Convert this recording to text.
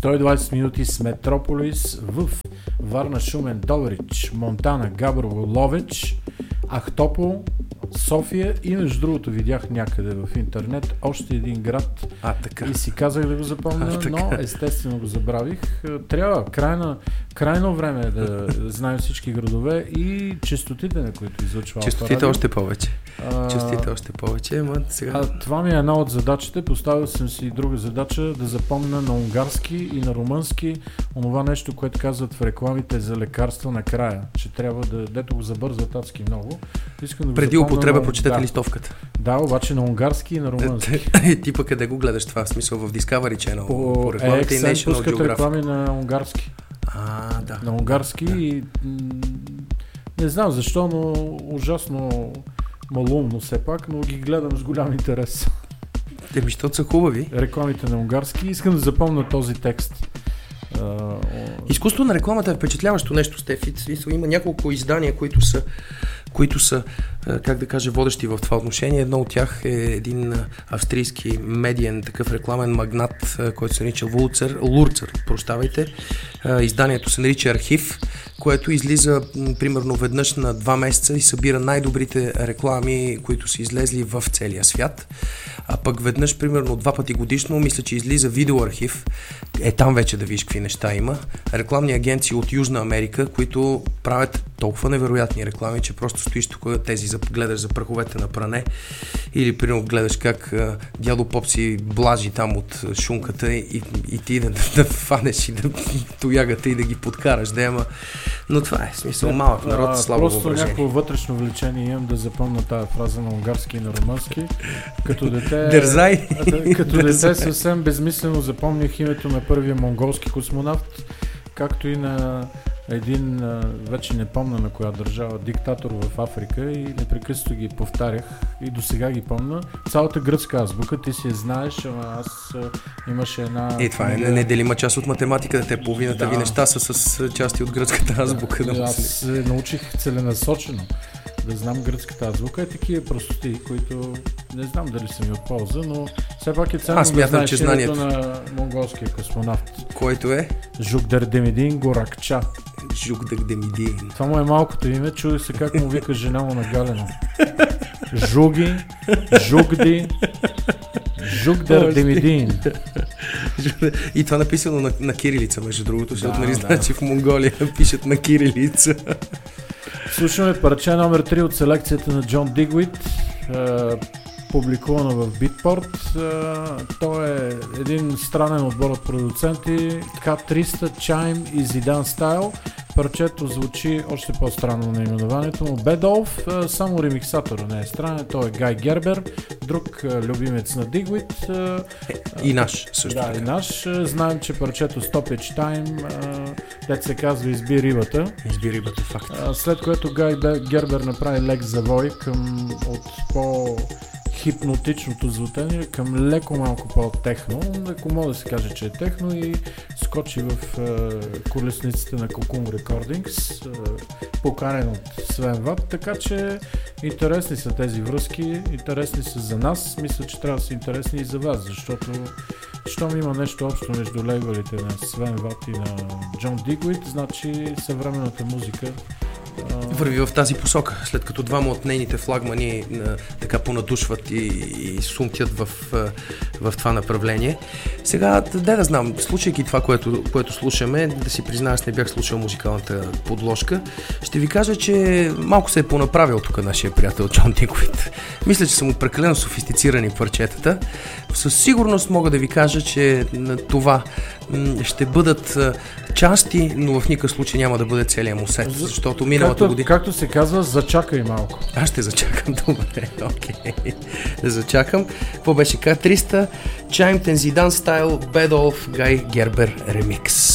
120 минути с Метрополис в Варна, Шумен, Добрич, Монтана, Габрово, Ловеч, Ахтопол, София и между другото видях някъде в интернет още един град и си казах да го запомня, но естествено го забравих. Трябва крайно време е да знаем всички градове и честотите, на които излъчва Алфа Честотите Радио. още повече. Сега... Това ми е една от задачите. Поставил съм си друга задача да запомня на унгарски и на румънски онова нещо, което казват в рекламите за лекарства накрая, че трябва да, дето го забързат адски много. Искам да го преди запомня употреба прочетете листовката. Да, обаче на унгарски и на румънски. Ти пък къде го гледаш това? В смисъл в Discovery Channel? По рекламите и AXN National пускат Geographic. реклами на унгарски. Да. На унгарски и не знам защо, но ужасно малумно все пак, но ги гледам с голям интерес. Защото са хубави. Рекламите на унгарски. Искам да запомня този текст. Изкуството на рекламата е впечатляващо нещо, Стефи. Има няколко издания, които са, как да кажа, водещи в това отношение. Едно от тях е един австрийски медиен такъв рекламен магнат, който се нарича Лурцер. Изданието се нарича Архив, което излиза примерно веднъж на 2 месеца и събира най-добрите реклами, които са излезли в целия свят. А пък веднъж, примерно 2 пъти годишно, мисля, че излиза видеоархив. Там вече да виж какви неща има. Рекламни агенции от Южна Америка, които правят толкова невероятни реклами, че просто стоиш тук тези, гледаш за праховете на пране или примерно гледаш как дядо Поп си блажи там от шунката и ти да фанеш и да тоягата и да ги подкараш. Но това е смисъл. Малък народ, слабо въображение. Просто някакво вътрешно влечение имам да запомня тази фраза на унгарски и на румънски. Като дете, Дързай! Като дете съвсем безмислено запомних името на първия монголски космонавт, както и на един, вече не помня на коя държава, диктатор в Африка и непрекъснато ги повтарях и до сега ги помня. Цялата гръцка азбука, ти си я знаеш, ама аз имаше една... Това е неделима част от математиката, половината ви неща са с части от гръцката азбука. Аз се научих целенасочено да знам гръцката азбука и такива простоти, които не знам дали са ми от полза, но все пак е ценно да знаеш името на монголския космонавт. Който е? Жукдердемидин Горакча. Жукдердемидин. Това му е малкото име, чудих се как му вика жена му на Галено. Жукдердемидин. И това написано на кирилица, между другото, защото нали знаеш, че в Монголия пишат на кирилица. Слушаме парче номер 3 от селекцията на Джон Дигуит, публикувано в Beatport. Той е един странен отбор от продуценти, K300, Chime и Zidane Style. Парчето звучи още по-странно на именованието му. Бедолф, само ремиксатора не е странен, той е Гай Гербер, друг любимец на Дигуит. И наш също. Да, и наш. Знаем, че парчето Stoppage Time, дето се казва Изби рибата. Изби рибата, факт. След което Гай Гербер направи лек завой от по-хипнотичното звучание към леко малко по-техно. Ако мога да се каже, че е техно и скочи в колесниците на Cocoon Recordings, поканен от Свен Ват, така че интересни са тези връзки, интересни са за нас, мисля, че трябва да са интересни и за вас, защото щом има нещо общо между лейбълите на Свен Ват и на Джон Дигуит, значи съвременната музика върви в тази посока, след като двама от нейните флагмани така понадушват и сумтят в това направление. Сега, да знам, слушайки това, което слушаме, да си призная, аз не бях слушал музикалната подложка, ще ви кажа, че малко се е понаправил тук нашия приятел Джон Дигуит. Мисля, че са му прекалено софистицирани парчетата. Със сигурност мога да ви кажа, че това ще бъдат части, но в никакъв случай няма да бъде целият му сет, защото миналата година... Както се казва, зачакай малко. Аз ще зачакам, добре, окей. Да зачакам. Какво беше? K300, Chime, Zidane Style, Bed of Guy Gerber Remix.